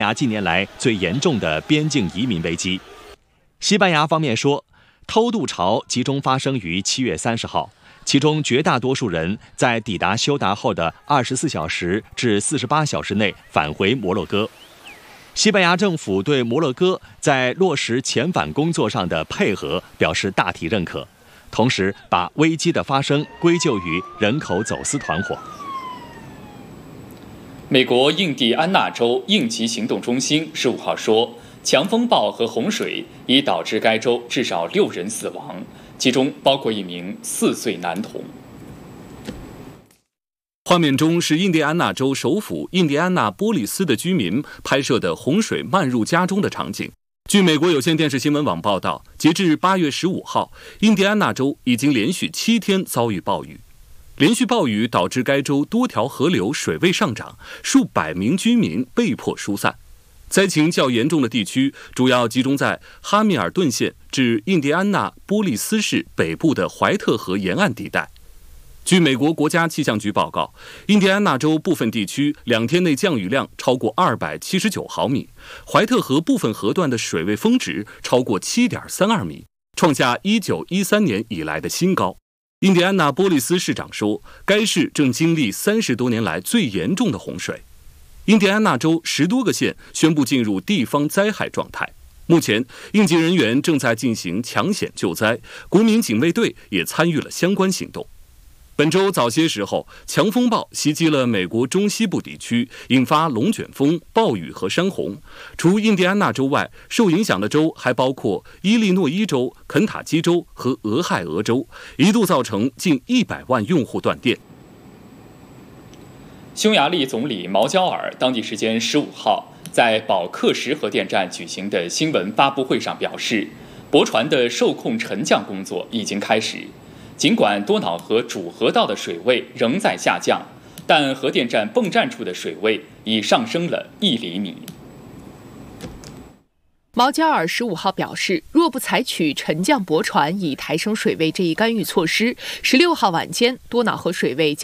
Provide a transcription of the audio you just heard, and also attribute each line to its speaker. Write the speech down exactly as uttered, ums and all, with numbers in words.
Speaker 1: 牙近年来最严重的边境移民危机。西班牙方面说，偷渡潮集中发生于七月三十号，其中绝大多数人在抵达休达后的二十四小时至四十八小时内返回摩洛哥。西班牙政府对摩洛哥在落实遣返工作上的配合表示大体认可，同时把危机的发生归咎于人口走私团伙。
Speaker 2: 美国印第安纳州应急行动中心十五号说，强风暴和洪水已导致该州至少六人死亡，其中包括一名四岁男童。
Speaker 3: 画面中是印第安纳州首府印第安纳波利斯的居民拍摄的洪水漫入家中的场景。据美国有线电视新闻网报道，截至八月十五号，印第安纳州已经连续七天遭遇暴雨。连续暴雨导致该州多条河流水位上涨，数百名居民被迫疏散。灾情较严重的地区主要集中在哈密尔顿县至印第安纳波利斯市北部的怀特河沿岸地带。据美国国家气象局报告，印第安纳州部分地区两天内降雨量超过二百七十九毫米，怀特河部分河段的水位峰值超过 七点三二米，创下一九一三年以来的新高。印第安纳波利斯市长说，该市正经历三十多年来最严重的洪水。印第安纳州十多个县宣布进入地方灾害状态，目前应急人员正在进行抢险救灾，国民警卫队也参与了相关行动。本周早些时候，强风暴袭击了美国中西部地区，引发龙卷风、暴雨和山洪。除印第安纳州外，受影响的州还包括伊利诺伊州、肯塔基州和俄亥俄州，一度造成近一百万用户断电。
Speaker 2: 匈牙利总理毛焦尔当地时间十五号在保克什核电站举行的新闻发布会上表示，驳船的受控沉降工作已经开始。尽管多瑙河主河道的水位仍在下降，但核电站泵站处的水位已上升了一厘米。
Speaker 4: 毛焦尔十五号表示，若不采取沉降驳船以抬升水位这一干预措施，十六号晚间多瑙河水位将